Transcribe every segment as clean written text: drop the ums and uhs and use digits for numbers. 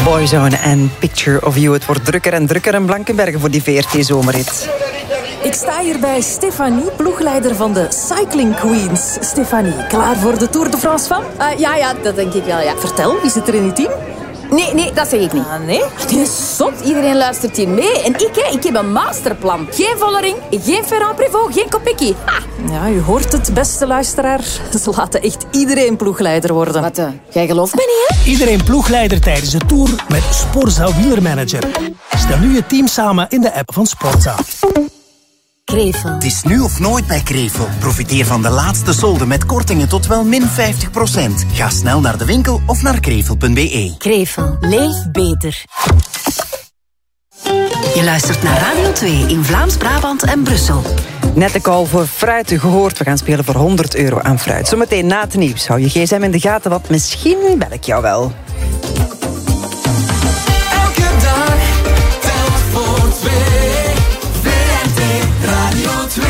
Boyzone en Picture of You. Het wordt drukker en drukker in Blankenberge voor die VRT-zomerrit. Ik sta hier bij Stefanie, ploegleider van de Cycling Queens. Stefanie, klaar voor de Tour de France van? Ja, dat denk ik wel, ja. Vertel, wie zit er in je team? Nee, dat zeg ik niet. Nee? Die is zot. Iedereen luistert hier mee. En ik heb een masterplan. Geen Vollering, geen Ferrand-Prévot, geen Kopecky. Ja, u hoort het, beste luisteraar. Ze laten echt iedereen ploegleider worden. Wat, jij gelooft me niet, hè? Iedereen ploegleider tijdens de Tour met Sporza Wielermanager. Stel nu je team samen in de app van Sporza. Krevel. Het is nu of nooit bij Krevel. Profiteer van de laatste solden met kortingen tot wel min 50%. Ga snel naar de winkel of naar krevel.be. Krevel. Leef beter. Je luistert naar Radio 2 in Vlaams-Brabant en Brussel. Net de call voor fruit gehoord. We gaan spelen voor €100 aan fruit. Zometeen na het nieuws. Hou je gsm in de gaten, want misschien bel ik jou wel. Elke dag telt voor twee. VRT Radio 2.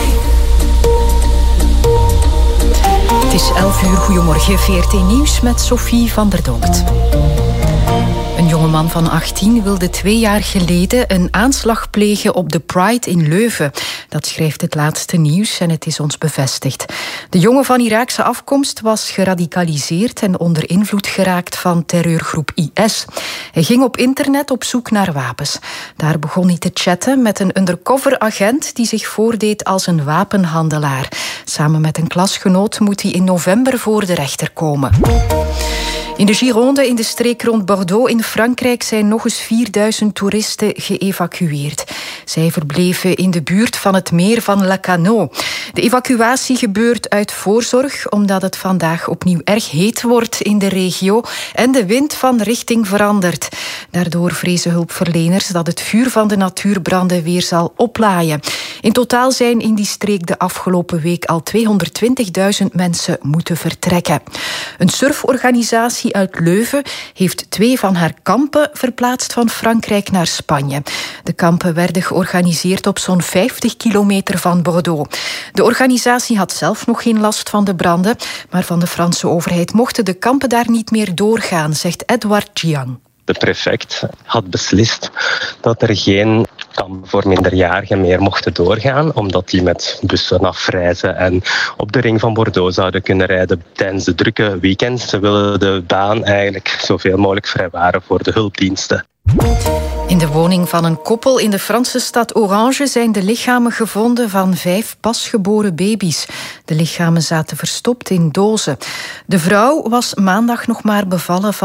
Het is 11 uur. Goedemorgen. VRT Nieuws met Sophie van der Donkt. Een jongeman van 18 wilde 2 jaar geleden een aanslag plegen op de Pride in Leuven. Dat schrijft het laatste nieuws en het is ons bevestigd. De jongen van Iraakse afkomst was geradicaliseerd en onder invloed geraakt van terreurgroep IS. Hij ging op internet op zoek naar wapens. Daar begon hij te chatten met een undercover agent die zich voordeed als een wapenhandelaar. Samen met een klasgenoot moet hij in november voor de rechter komen. In de Gironde, in de streek rond Bordeaux in Frankrijk, zijn nog eens 4000 toeristen geëvacueerd. Zij verbleven in de buurt van het meer van Lacanau. De evacuatie gebeurt uit voorzorg, omdat het vandaag opnieuw erg heet wordt in de regio en de wind van richting verandert. Daardoor vrezen hulpverleners dat het vuur van de natuurbranden weer zal oplaaien. In totaal zijn in die streek de afgelopen week al 220.000 mensen moeten vertrekken. Een surforganisatie uit Leuven heeft 2 van haar kampen verplaatst van Frankrijk naar Spanje. De kampen werden georganiseerd op zo'n 50 kilometer van Bordeaux. De organisatie had zelf nog geen last van de branden, maar van de Franse overheid mochten de kampen daar niet meer doorgaan, zegt Edouard Giang. De prefect had beslist dat er geen kampen voor minderjarigen meer mochten doorgaan, omdat die met bussen afreizen en op de ring van Bordeaux zouden kunnen rijden tijdens de drukke weekends. Ze willen de baan eigenlijk zoveel mogelijk vrijwaren voor de hulpdiensten. In de woning van een koppel in de Franse stad Orange zijn de lichamen gevonden van 5 pasgeboren baby's. De lichamen zaten verstopt in dozen. De vrouw was maandag nog maar bevallen van